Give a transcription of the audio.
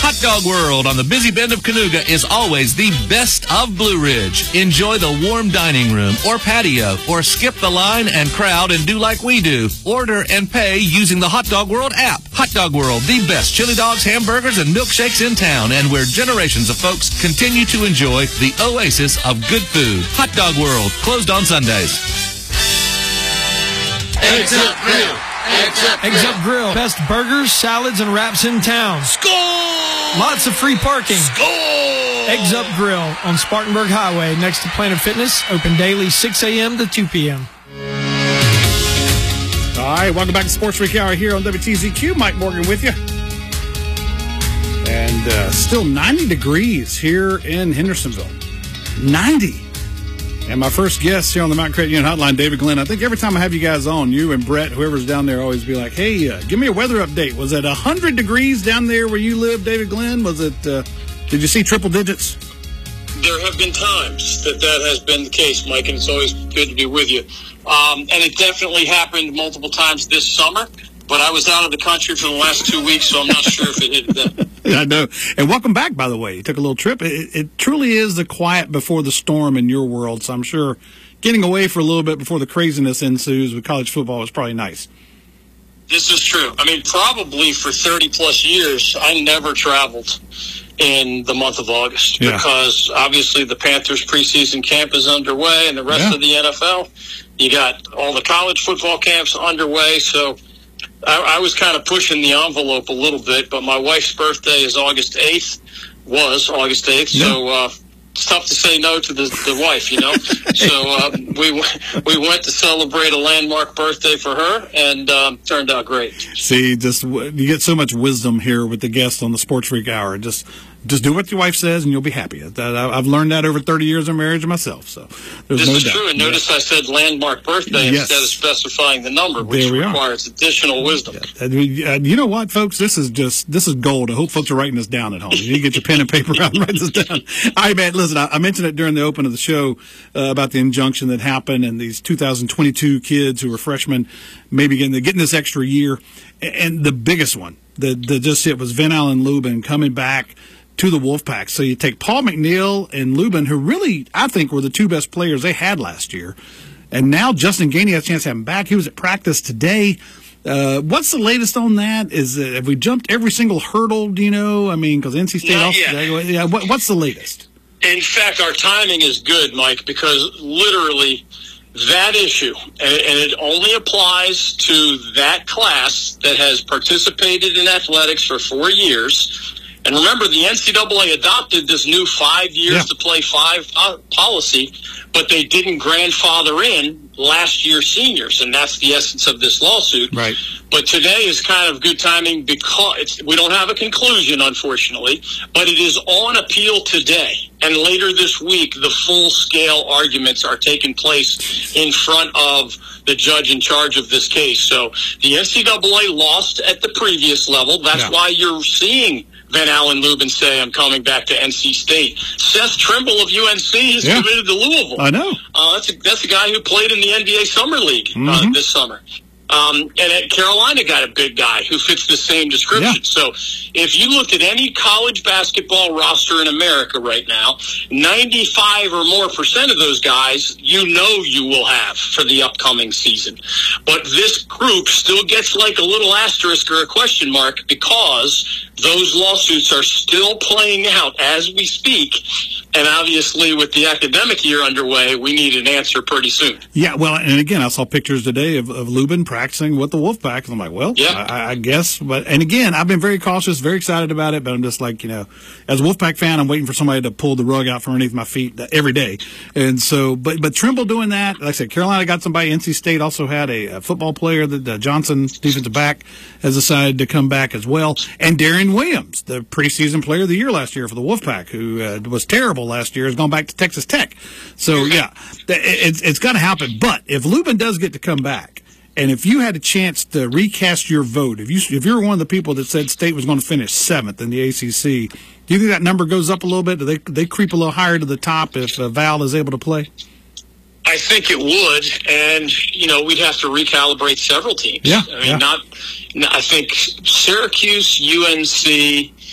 Hot Dog World on the busy bend of Cayuga is always the best of Blue Ridge. Enjoy the warm dining room or patio, or skip the line and crowd and do like we do. Order and pay using the Hot Dog World app. Hot Dog World, the best chili dogs, hamburgers, and milkshakes in town, and where generations of folks continue to enjoy the oasis of good food. Hot Dog World, closed on Sundays. Eggs Up Grill. Eggs Up Grill. Best burgers, salads, and wraps in town. Score! Lots of free parking. Score! Eggs Up Grill on Spartanburg Highway next to Planet Fitness. Open daily 6 a.m. to 2 p.m. All right, welcome back to Sports Week Hour here on WTZQ. Mike Morgan with you. And still 90 degrees here in Hendersonville. 90. And my first guest here on the Mountain Credit Union Hotline, David Glenn. I think every time I have you guys on, you and Brett, whoever's down there, always be like, hey, give me a weather update. Was it 100 degrees down there where you live, David Glenn? Was it, did you see triple digits? There have been times that has been the case, Mike, and it's always good to be with you. And it definitely happened multiple times this summer, but I was out of the country for the last 2 weeks, so I'm not sure if it hit then. I know. And welcome back, by the way. You took a little trip. It truly is the quiet before the storm in your world, so I'm sure getting away for a little bit before the craziness ensues with college football was probably nice. This is true. I mean, probably for 30-plus years, I never traveled in the month of August because obviously the Panthers preseason camp is underway and the rest of the NFL. You got all the college football camps underway, so I was kind of pushing the envelope a little bit, but my wife's birthday is August 8th, so it's tough to say no to the wife, you know. So we went to celebrate a landmark birthday for her, and turned out great. See, you get so much wisdom here with the guest on the Sports Freak Hour. Just do what your wife says, and you'll be happy. I've learned that over 30 years of marriage myself, so there's no doubt. This is true, and notice I said landmark birthday instead of specifying the number, which requires additional wisdom. You know what, folks? This is gold. I hope folks are writing this down at home. You need to get your pen and paper out and write this down. All right, man, listen, I mentioned it during the open of the show about the injunction that happened and these 2022 kids who were freshmen maybe getting this extra year. And the biggest one, it was Van Allen Lubin coming back to the Wolfpack. So you take Paul McNeil and Lubin, who really, I think, were the two best players they had last year. And now Justin Gainey has a chance to have him back. He was at practice today. What's the latest on that? Have we jumped every single hurdle, do you know? I mean, because NC State what's the latest? In fact, our timing is good, Mike, because literally that issue, and it only applies to that class that has participated in athletics for 4 years. And remember, the NCAA adopted this new 5 years to play 5 policy, but they didn't grandfather in last year's seniors, and that's the essence of this lawsuit. Right. But today is kind of good timing because we don't have a conclusion, unfortunately, but it is on appeal today. And later this week, the full-scale arguments are taking place in front of the judge in charge of this case. So the NCAA lost at the previous level. That's why you're seeing Van Allen Lubin say, I'm coming back to NC State. Seth Trimble of UNC is committed to Louisville. I know. That's a guy who played in the NBA Summer League this summer. And at Carolina got a big guy who fits the same description. Yeah. So if you looked at any college basketball roster in America right now, 95 or more % of those guys you will have for the upcoming season. But this group still gets like a little asterisk or a question mark because those lawsuits are still playing out as we speak. And obviously, with the academic year underway, we need an answer pretty soon. Yeah, well, and again, I saw pictures today of Lubin practicing with the Wolfpack, and I'm like, well, I guess. But and again, I've been very cautious, very excited about it, but I'm just like, as a Wolfpack fan, I'm waiting for somebody to pull the rug out from underneath my feet every day. And so, but Trimble doing that, like I said, Carolina got somebody. NC State also had a football player that Johnson, defensive back, has decided to come back as well. And Darian Williams, the preseason player of the year last year for the Wolfpack, who was terrible last year, has gone back to Texas Tech. So, it's got to happen. But if Lubin does get to come back, and if you had a chance to recast your vote, if you're one of the people that said State was going to finish 7th in the ACC, do you think that number goes up a little bit? Do they creep a little higher to the top if Val is able to play? I think it would, and we'd have to recalibrate several teams. Yeah, I think Syracuse, UNC,